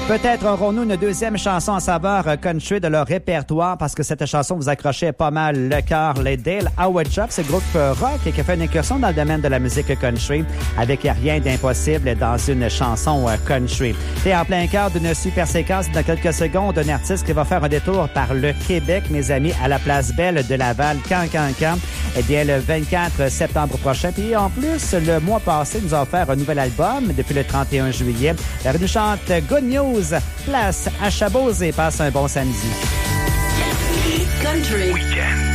Peut-être aurons-nous une deuxième chanson en saveur country de leur répertoire parce que cette chanson vous accrochait pas mal le cœur. Les Dale Howard Shop, c'est le groupe rock qui a fait une incursion dans le domaine de la musique country avec rien d'impossible dans une chanson country. Et en plein cœur d'une super séquence dans quelques secondes, un artiste qui va faire un détour par le Québec, mes amis, à la Place Belle de Laval, quand. Eh bien, le 24 septembre prochain. Puis en plus, le mois passé, il nous a offert un nouvel album depuis le 31 juillet. Il nous chante Good News. Place à Chabot et passe un bon samedi. Country. Weekend.